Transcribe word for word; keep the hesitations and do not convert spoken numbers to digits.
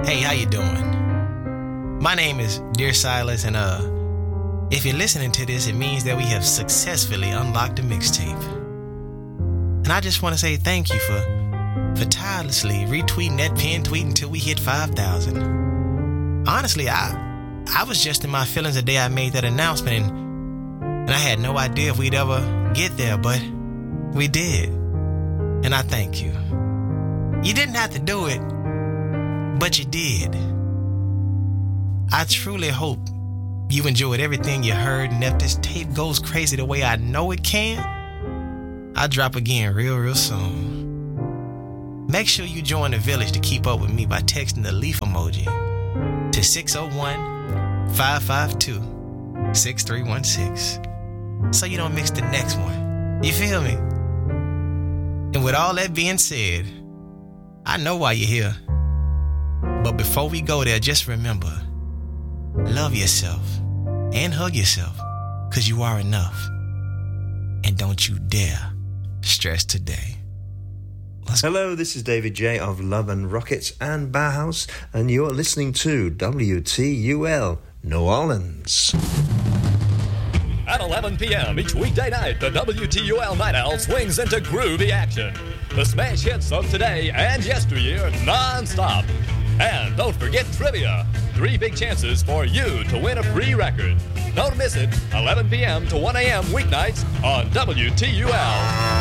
Hey, how you doing? My name is Dear Silas, and uh, if you're listening to this, it means that we have successfully unlocked the mixtape. And I just want to say thank you for for tirelessly retweeting that pin tweet until we hit five thousand. Honestly, I I was just in my feelings the day I made that announcement, and, and I had no idea if we'd ever get there, but we did. And I thank you. You didn't have to do it, but you did. I truly hope you enjoyed everything you heard, and if this tape goes crazy the way I know it can, I'll drop again real, real soon. Make sure you join the village to keep up with me by texting the leaf emoji to six oh one, five five two, six three one six so you don't miss the next one. You feel me? And with all that being said, I know why you're here. But before we go there, just remember, love yourself and hug yourself, because you are enough. And don't you dare stress today. Let's Hello, this is David J of Love and Rockets and Bauhaus, and you're listening to W T U L New Orleans. At eleven p.m. each weekday night, the W T U L Night Owl swings into groovy action. The smash hits of today and yesteryear non-stop. And don't forget trivia. Three big chances for you to win a free record. Don't miss it, eleven p.m. to one a.m. weeknights on W T U L.